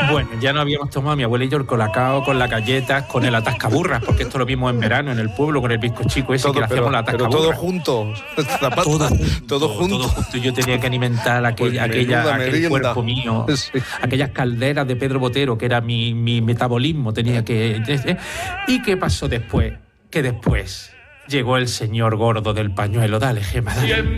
Bueno, ya no habíamos tomado mi abuela y yo el colacao con las galletas, con el atascaburras, porque esto lo vimos en verano en el pueblo con el bizcochico ese, que le hacíamos la atascaburra. Pero todo junto. Todo junto. Yo tenía que alimentar aquel cuerpo mío, sí. Aquellas calderas de Pedro Botero, que era mi metabolismo, tenía que... ¿Y qué pasó después? Que después llegó el señor gordo del pañuelo. Dale, Gemma, dale.